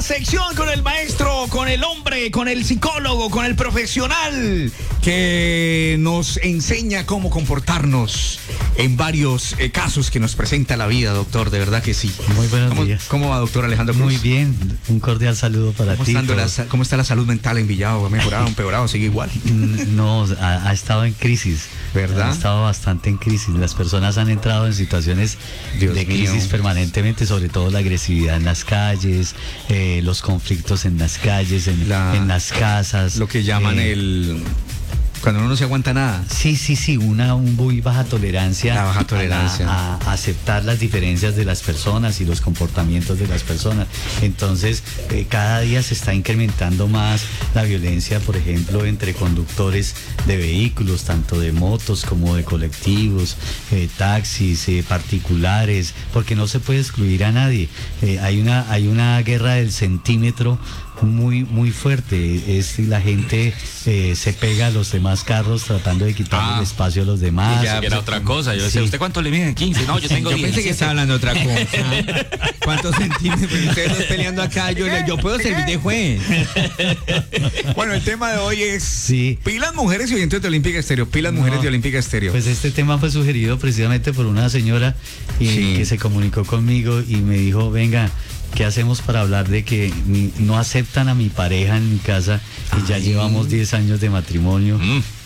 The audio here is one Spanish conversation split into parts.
sección con el maestro, con el hombre, con el psicólogo, con el profesional que nos enseña cómo comportarnos en varios casos que nos presenta la vida, doctor, de verdad que sí. Muy buenos días. ¿Cómo va, doctor Alejandro Cruz? Muy bien, un cordial saludo para ti. ¿Cómo está la salud mental en Villavo? ¿Ha mejorado, empeorado, sigue igual? No, ha estado en crisis. ¿Verdad? Ha estado bastante en crisis. Las personas han entrado en situaciones de crisis permanentemente, sobre todo la agresividad en las calles, los conflictos en las calles, en las casas. Lo que llaman cuando uno no se aguanta nada. Sí, una muy baja tolerancia. La baja tolerancia. A aceptar las diferencias de las personas y los comportamientos de las personas. Entonces, cada día se está incrementando más la violencia, por ejemplo, entre conductores de vehículos, tanto de motos como de colectivos, taxis, particulares, porque no se puede excluir a nadie. Hay una guerra del centímetro muy fuerte. La gente se pega a los demás carros tratando de quitarle el espacio a los demás. Ya, era otra cosa. Yo decía, ¿usted cuánto le miden? 15. No, yo tengo 10. Yo pensé que estaba hablando de otra cosa. ¿Cuántos centímetros? Ustedes dos peleando acá. Yo puedo servir de juez. Bueno, el tema de hoy es pilas mujeres y oyentes de Olímpica Estéreo. Pilas mujeres de Olímpica Estéreo. Pues este tema fue sugerido precisamente por una señora que se comunicó conmigo y me dijo, venga, ¿qué hacemos para hablar de que no aceptan a mi pareja en mi casa y ya llevamos 10 años de matrimonio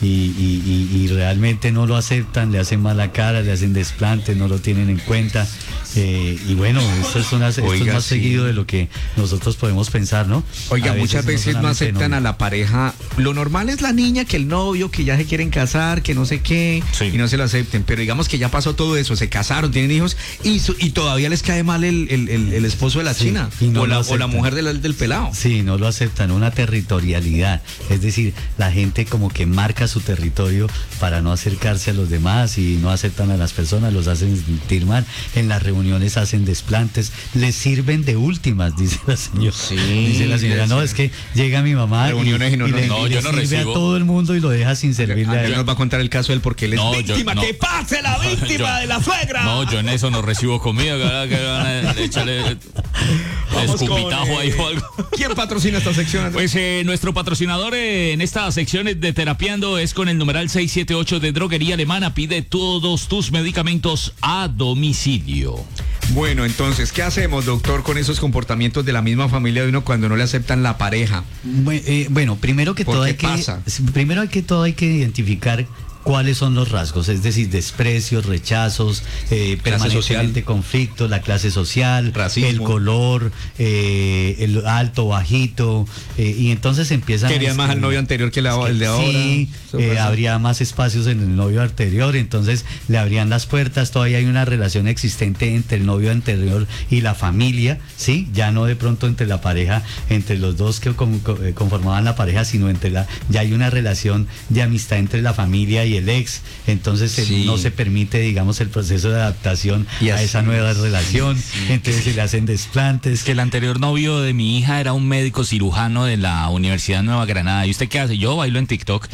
y realmente no lo aceptan, le hacen mala cara, le hacen desplante, no lo tienen en cuenta? Y bueno, esto es más seguido de lo que nosotros podemos pensar, ¿no? Oiga, muchas veces no aceptan a la pareja. Lo normal es la niña, que el novio, que ya se quieren casar, que no sé qué, y no se lo acepten. Pero digamos que ya pasó todo eso, se casaron, tienen hijos, y todavía les cae mal el esposo de la china, o la mujer del pelado. Sí, no lo aceptan, una territorialidad. Es decir, la gente como que marca su territorio para no acercarse a los demás y no aceptan a las personas, los hacen sentir mal. En las reuniones hacen desplantes, les sirven de últimas, dice la señora. Dice la señora, no, es que llega mi mamá reuniones y le sirve a todo el mundo y lo deja sin servirle a él. Nos va a contar el caso de él porque él es víctima. ¡Que pase la víctima de la suegra! No, yo en eso no recibo comida, que van a echarle escupitajo ahí o algo. ¿Quién patrocina esta sección? Pues nuestro patrocinador en esta sección de Terapiando es con el numeral 678 de Droguería Alemana. Pide todos tus medicamentos a domicilio. Bueno, entonces, ¿qué hacemos, doctor, con esos comportamientos de la misma familia de uno cuando no le aceptan la pareja? Bueno, primero que todo hay que identificar cuáles son los rasgos, es decir, desprecios, rechazos, permanentemente conflictos, la clase social, racismo, el color, el alto, bajito, y entonces empiezan quería más al novio anterior que el de ahora. Sí, habría más espacios en el novio anterior, entonces le abrían las puertas. Todavía hay una relación existente entre el novio anterior y la familia, sí, ya no de pronto entre la pareja, entre los dos que conformaban la pareja, sino ya hay una relación de amistad entre la familia y el ex, entonces no se permite, digamos, el proceso de adaptación a esa nueva relación, entonces se le hacen desplantes. Que el anterior novio de mi hija era un médico cirujano de la Universidad de Nueva Granada. ¿Y usted qué hace? Yo bailo en TikTok.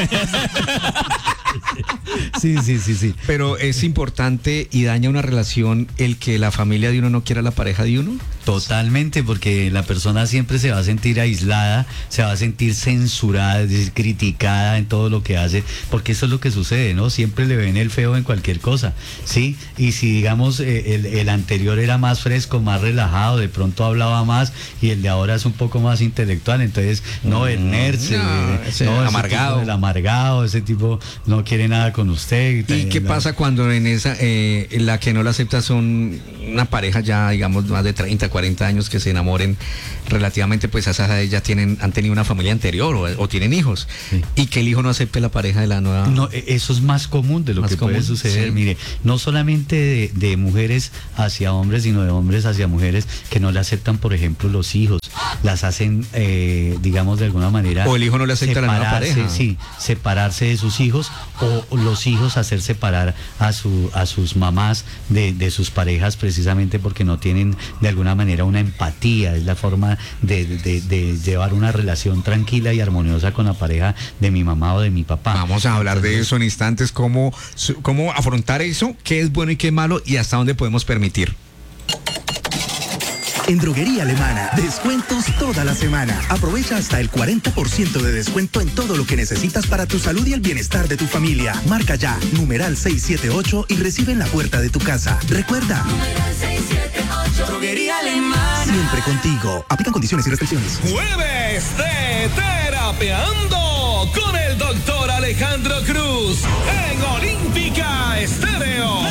Sí. Pero es importante y daña una relación el que la familia de uno no quiera la pareja de uno. Totalmente, porque la persona siempre se va a sentir aislada, se va a sentir censurada, es decir, criticada en todo lo que hace, porque eso es lo que sucede, ¿no? Siempre le ven el feo en cualquier cosa, ¿sí? Y si, digamos, el anterior era más fresco, más relajado, de pronto hablaba más, y el de ahora es un poco más intelectual, entonces, el nerd, amargado. El amargado, ese tipo no quiere nada con usted. ¿Y qué pasa cuando en la que no la acepta son una pareja ya, digamos, más de 30, 40 años que se enamoren relativamente, pues a esa edad ya han tenido una familia anterior o tienen hijos, y que el hijo no acepte la pareja de la nueva? No, eso es más común de lo que puede suceder. Mire, no solamente de mujeres hacia hombres, sino de hombres hacia mujeres que no le aceptan, por ejemplo, los hijos, las hacen, digamos, de alguna manera, o el hijo no le acepta a la nueva pareja. Sí, separarse de sus hijos, o los hijos hacer separar a sus mamás de sus parejas, precisamente porque no tienen de alguna manera una empatía. Es la forma de llevar una relación tranquila y armoniosa con la pareja de mi mamá o de mi papá. Vamos a hablar de eso en instantes, cómo afrontar eso, qué es bueno y qué es malo y hasta dónde podemos permitir. En Droguería Alemana, descuentos toda la semana. Aprovecha hasta el 40% de descuento en todo lo que necesitas para tu salud y el bienestar de tu familia. Marca ya, numeral 678 y recibe en la puerta de tu casa. Recuerda, numeral 678. Droguería Alemana. Siempre contigo. Aplican condiciones y restricciones. Jueves de Terapeando con el doctor Alejandro Cruz en Olímpica Estéreo.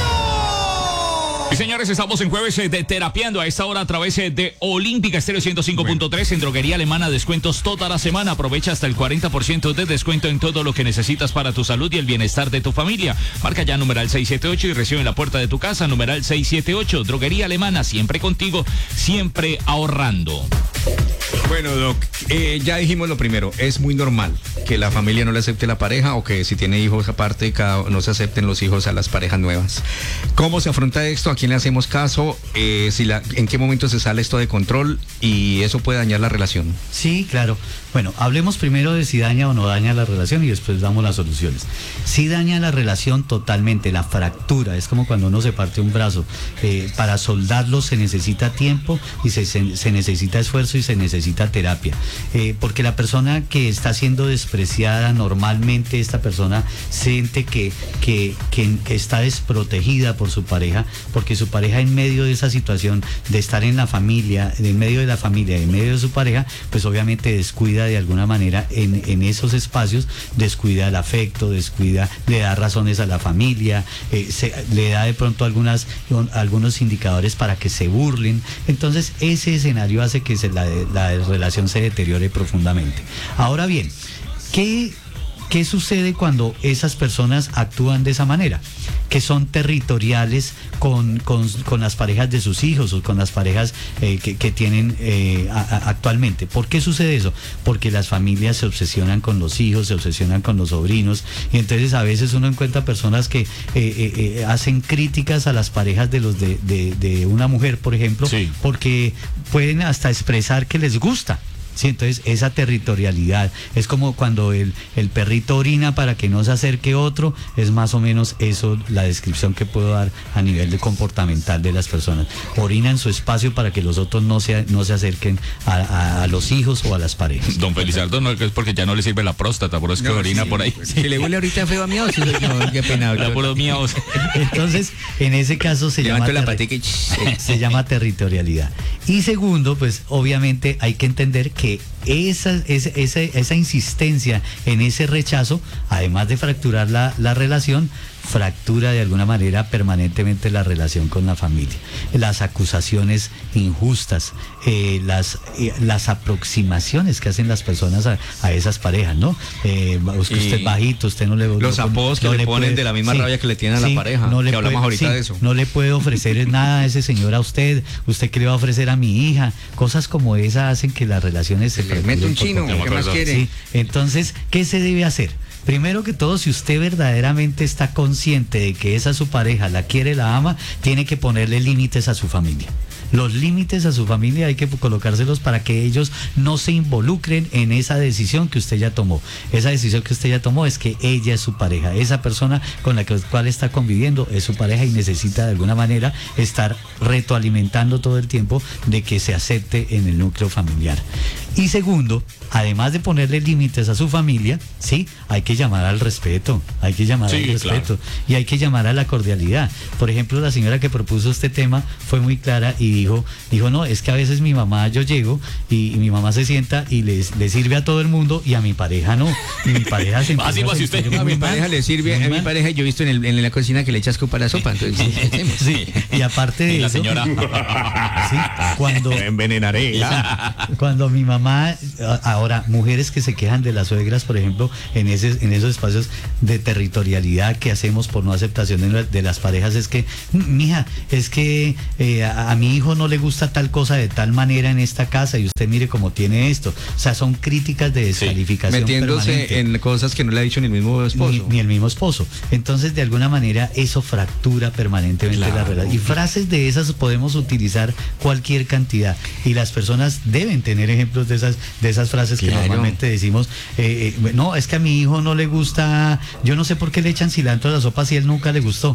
Y señores, estamos en jueves de Terapiando a esta hora a través de Olímpica Estéreo 105.3 en Droguería Alemana. Descuentos toda la semana. Aprovecha hasta el 40% de descuento en todo lo que necesitas para tu salud y el bienestar de tu familia. Marca ya numeral 678 y recibe en la puerta de tu casa numeral 678. Droguería Alemana, siempre contigo, siempre ahorrando. Bueno, Doc, ya dijimos lo primero. Es muy normal que la familia no le acepte la pareja o que si tiene hijos aparte, no se acepten los hijos a las parejas nuevas. ¿Cómo se afronta esto? ¿A quién le hacemos caso? ¿En qué momento se sale esto de control? Y eso puede dañar la relación. Sí, claro. Bueno, hablemos primero de si daña o no daña la relación y después damos las soluciones. Si daña la relación totalmente, la fractura, es como cuando uno se parte un brazo. Para soldarlo se necesita tiempo y se necesita esfuerzo y se necesita terapia. Porque la persona que está siendo despreciada, normalmente esta persona siente que está desprotegida por su pareja, porque su pareja en medio de esa situación de estar en la familia, en medio de la familia, en medio de su pareja, pues obviamente descuida de alguna manera en esos espacios, descuida el afecto, le da razones a la familia, le da de pronto algunos indicadores para que se burlen. Entonces ese escenario hace que la relación se deteriore profundamente. Ahora bien, ¿qué sucede cuando esas personas actúan de esa manera? Que son territoriales con las parejas de sus hijos o con las parejas que tienen actualmente. ¿Por qué sucede eso? Porque las familias se obsesionan con los hijos, se obsesionan con los sobrinos, y entonces a veces uno encuentra personas que hacen críticas a las parejas de una mujer, por ejemplo, sí, porque pueden hasta expresar que les gusta. Sí, entonces esa territorialidad es como cuando el perrito orina para que no se acerque otro, es más o menos eso la descripción que puedo dar a nivel de comportamental de las personas. Orina en su espacio para que los otros no se acerquen a los hijos o a las parejas. Don Felizardo, no es porque ya no le sirve la próstata, por eso es que orina sí, por ahí. Si le huele ahorita feo a miaos, qué pena. Entonces, en ese caso se llama territorialidad. Y segundo, pues obviamente hay que entender que esa insistencia en ese rechazo, además de fracturar la relación, fractura de alguna manera permanentemente la relación con la familia. Las acusaciones injustas, las aproximaciones que hacen las personas a esas parejas, ¿no? Usted es bajito, usted no le... Los apodos que le ponen de la misma rabia que le tienen a la pareja, no que hablamos ahorita de eso. No le puede ofrecer nada a ese señor a usted que le va a ofrecer a mi hija. Cosas como esa hacen que las relaciones se mete un chino, ¿qué más quiere? Sí. Entonces, ¿qué se debe hacer? Primero que todo, si usted verdaderamente está consciente de que esa su pareja la quiere, la ama, tiene que ponerle límites a su familia. Los límites a su familia hay que colocárselos para que ellos no se involucren en esa decisión que usted ya tomó. Esa decisión que usted ya tomó es que ella es su pareja. Esa persona con la cual está conviviendo es su pareja y necesita de alguna manera estar retroalimentando todo el tiempo de que se acepte en el núcleo familiar. Y segundo, además de ponerle límites a su familia, sí, hay que llamar al respeto, claro, y hay que llamar a la cordialidad. Por ejemplo, la señora que propuso este tema fue muy clara y dijo, no, es que a veces mi mamá, yo llego y mi mamá se sienta y le sirve a todo el mundo y a mi pareja no. Y mi pareja se empieza a mi pareja le sirve, a mi pareja yo he visto en la cocina que le echas copa a la sopa, entonces sí, y aparte de la eso, señora sí, cuando me envenenaré. Cuando mi mamá, ahora, mujeres que se quejan de las suegras, por ejemplo, en esos espacios de territorialidad que hacemos por no aceptación de las parejas, es que, mija, es que a mi hijo no le gusta tal cosa de tal manera en esta casa y usted mire cómo tiene esto. O sea, son críticas de descalificación metiéndose permanente. En cosas que no le ha dicho ni el mismo esposo. Ni el mismo esposo. Entonces, de alguna manera, eso fractura permanentemente la relación. Y frases de esas podemos utilizar cualquier cantidad. Y las personas deben tener ejemplos de esas frases que normalmente decimos, no, es que a mi hijo no le gusta, yo no sé por qué le echan cilantro a la sopa si a él nunca le gustó.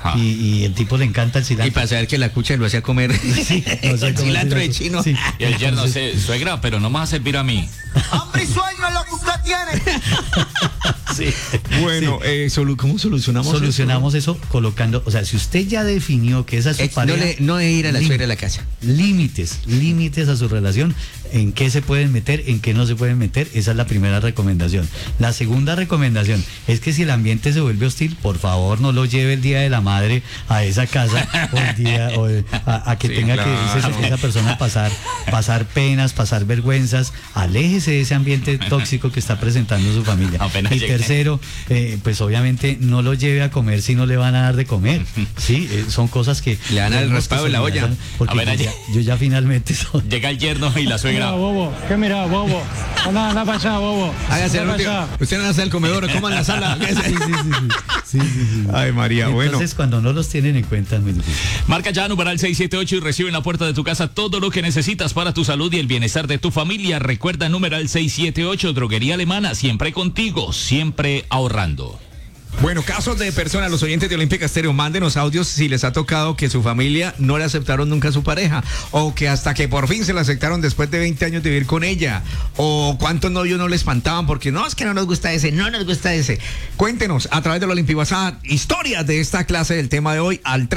y el tipo le encanta el cilantro. Y para saber que la cucha lo hacía comer el cilantro de chino. Sí. Y el yerno, suegra, pero no me vas a servir a mí. Hambre y sueño es lo que usted tiene. Sí. Bueno, ¿cómo solucionamos eso? Solucionamos eso colocando, o sea, si usted ya definió que esa es su pareja, no de ir a la suegra a la casa. límites a su relación, en qué se pueden meter, en qué no se pueden meter, esa es la primera recomendación. La segunda recomendación es que si el ambiente se vuelve hostil, por favor no lo lleve el día de la madre a esa casa a que tenga que esa persona pasar penas, pasar vergüenzas. Aléjese de ese ambiente tóxico que está presentando su familia. Y tercero, pues obviamente no lo lleve a comer si no le van a dar de comer. Sí, son cosas que le dan el raspado de la olla. Porque yo ya finalmente llega el yerno y la suegra. Mira, bobo, ¿qué mira, bobo? Anda para allá, bobo. Hágase el último. Usted no hace el comedor, coma en la sala. Sí. Ay, María, bueno. Entonces, cuando no los tienen en cuenta, es muy difícil. Marca ya numeral 678 y recibe en la puerta de tu casa todo lo que necesitas para tu salud y el bienestar de tu familia. Recuerda numeral 678, Droguería Alemana, siempre contigo, siempre ahorrando. Bueno, casos de personas, los oyentes de Olímpica Estéreo, mándenos audios si les ha tocado que su familia no le aceptaron nunca a su pareja, o que hasta que por fin se la aceptaron después de 20 años de vivir con ella, o cuántos novios no le espantaban porque no, es que no nos gusta ese, no nos gusta ese. Cuéntenos a través de la Olimpiwasad historias de esta clase del tema de hoy al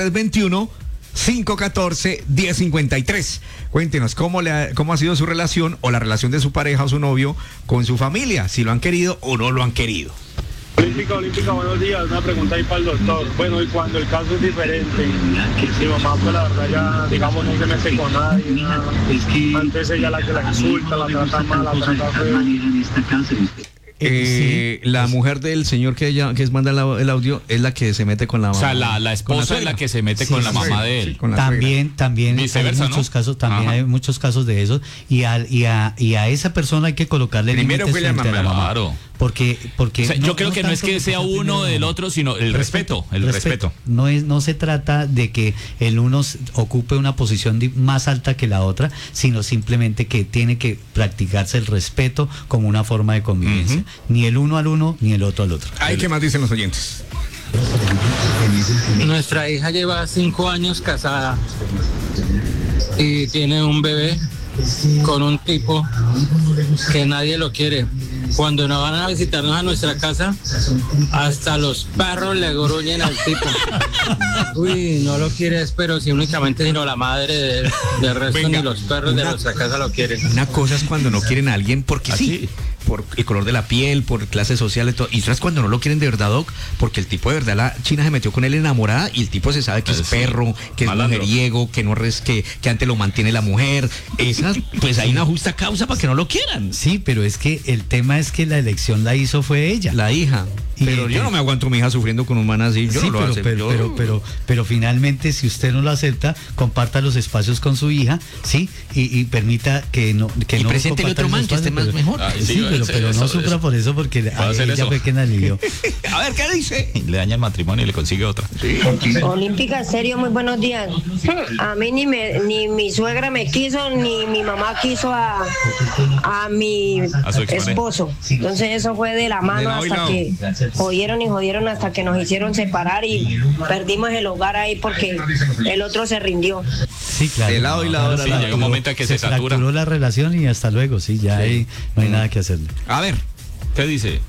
321-514-1053. Cuéntenos cómo ha sido su relación o la relación de su pareja o su novio con su familia, si lo han querido o no lo han querido. Olímpica, buenos días. Una pregunta ahí para el doctor. Bueno, y cuando el caso es diferente, mi mamá, pues la verdad ya, digamos, no se mete con nadie, nada. Antes ella la que la insulta, la trata mal, la trata feo. La mujer del señor que manda el audio es la que se mete con la mamá. O sea, la esposa es la que se mete con la mamá de él. También viceversa, hay muchos casos, hay muchos casos de eso, y a esa persona hay que colocarle primero límites frente a la mamá. Claro. Porque o sea, yo creo que no es que sea uno del otro, sino el respeto. No se trata de que el uno ocupe una posición más alta que la otra, sino simplemente que tiene que practicarse el respeto como una forma de convivencia. Ni el uno al uno, ni el otro al otro. ¿Qué más dicen los oyentes? Nuestra hija lleva 5 años casada y tiene un bebé con un tipo que nadie lo quiere. Cuando nos van a visitarnos a nuestra casa, hasta los perros le gruñen al tipo. Uy, no lo quieres, pero si únicamente sino la madre del resto. Venga, ni los perros de nuestra casa lo quieren. Una cosa es cuando no quieren a alguien porque sí, por el color de la piel, por clase social y todo. Y otra es cuando no lo quieren de verdad, Doc, porque el tipo de verdad, la china se metió con él enamorada y el tipo se sabe que es perro, que es mujeriego, que antes lo mantiene la mujer. Pues hay una justa causa para que no lo quieran. Sí, pero es que el tema es que la elección la hizo fue ella. La hija. Pero yo no me aguanto a mi hija sufriendo con un man así. Yo no lo acepto. Pero finalmente, si usted no lo acepta, comparta los espacios con su hija, sí, y permita que no presente el otro man que esté más mejor. Pero no sufra por eso, porque a ella fue quien la alivió. A ver, ¿qué dice? Le daña el matrimonio y le consigue otra. Sí. Olímpica Estéreo, muy buenos días. A mí ni mi suegra me quiso, ni mi mamá quiso a mi esposo. Entonces eso fue de la mano hasta que jodieron hasta que nos hicieron separar y perdimos el hogar ahí porque el otro se rindió. Sí, claro. De lado y lado. Sí, llega un momento en que se satura. Fracturó la relación y hasta luego, sí, ya ahí no hay nada que hacerle. A ver, ¿qué dice?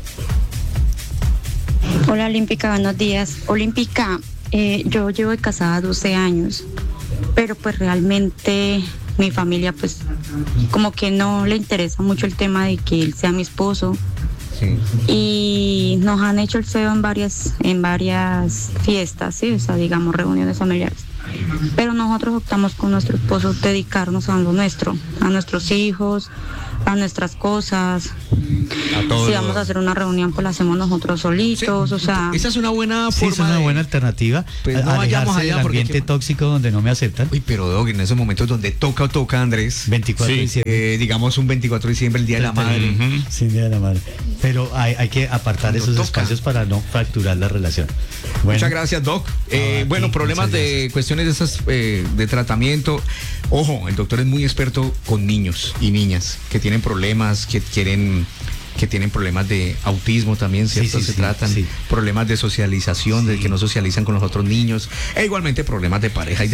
Hola Olímpica, buenos días. Olímpica, yo llevo de casada 12 años, pero pues realmente mi familia pues como que no le interesa mucho el tema de que él sea mi esposo. Sí. Y nos han hecho el feo en varias fiestas, sí, o sea, digamos reuniones familiares. Pero nosotros optamos con nuestro esposo dedicarnos a lo nuestro, a nuestros hijos, a nuestras cosas. Si vamos a hacer una reunión, pues la hacemos nosotros solitos, sí, o sea. Esa es una buena forma. Sí, es una buena alternativa. Pues no vayamos allá del ambiente tóxico donde no me aceptan. Uy, pero Doc, en esos momentos donde toca, Andrés. 24 de diciembre. Digamos un 24 de diciembre, el Día de la Madre. Sí, el Día de la Madre. Pero hay que apartar esos espacios para no fracturar la relación. Bueno. Muchas gracias, Doc. Bueno, problemas de cuestiones de esas de tratamiento. Ojo, el doctor es muy experto con niños y niñas que tienen problemas, que quieren que tienen problemas de autismo también, ¿cierto? Se tratan problemas de socialización, de que no socializan con los otros niños, e igualmente problemas de pareja y